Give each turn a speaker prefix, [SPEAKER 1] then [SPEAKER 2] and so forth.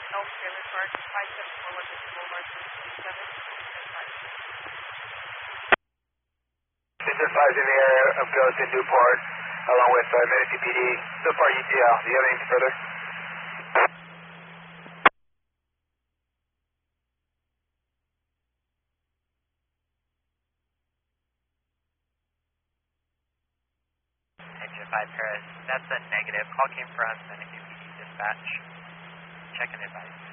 [SPEAKER 1] Elk Trailer Park, 5741 Boulevard, 337.
[SPEAKER 2] This is 5 in the area of Ghost in Newport, along with Manatee PD. So far, UTL. Do you have anything further?
[SPEAKER 3] Engine 5 Paris, that's a negative. Call came from Manatee PD dispatch. Check and advise.